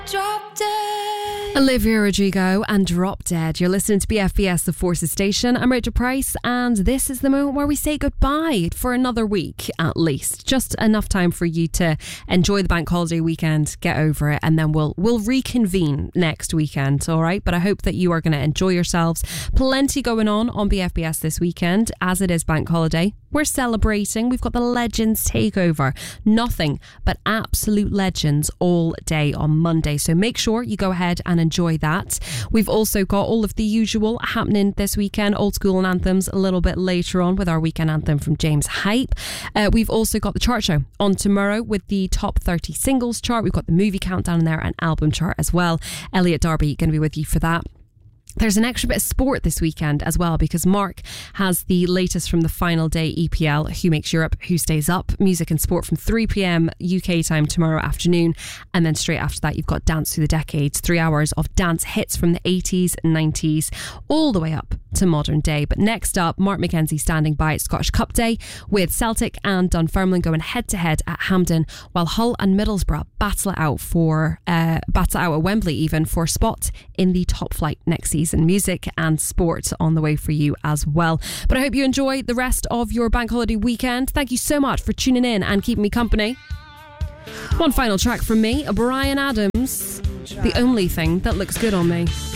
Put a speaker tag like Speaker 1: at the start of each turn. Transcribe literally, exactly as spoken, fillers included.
Speaker 1: Drop Dead.
Speaker 2: Olivia Rodrigo and Drop Dead. You're listening to B F B S, the Forces Station. I'm Rachel Price, and this is the moment where we say goodbye for another week at least. Just enough time for you to enjoy the bank holiday weekend, get over it, and then we'll we'll reconvene next weekend, all right? But I hope that you are going to enjoy yourselves. Plenty going on on B F B S this weekend, as it is bank holiday. We're celebrating. We've got the Legends Takeover. Nothing but absolute legends all day on Monday. So make sure you go ahead and enjoy that. We've also got all of the usual happening this weekend. Old school and anthems a little bit later on with our weekend anthem from James Hype. Uh, we've also got the chart show on tomorrow with the top thirty singles chart. We've got the movie countdown in there and album chart as well. Elliot Darby going to be with you for that. There's an extra bit of sport this weekend as well, because Mark has the latest from the final day E P L, Who Makes Europe, Who Stays Up, music and sport from three p.m. U K time tomorrow afternoon. And then straight after that, you've got Dance Through the Decades, three hours of dance hits from the eighties and nineties, all the way up to modern day. But next up, Mark Mackenzie standing by at Scottish Cup Day with Celtic and Dunfermline going head to head at Hampden, while Hull and Middlesbrough battle it out for uh, battle it out at Wembley even for a spot in the top flight next season. Music and sport on the way for you as well. But I hope you enjoy the rest of your bank holiday weekend. Thank you so much for tuning in and keeping me company. One final track from me, Bryan Adams, The Only Thing That Looks Good on Me.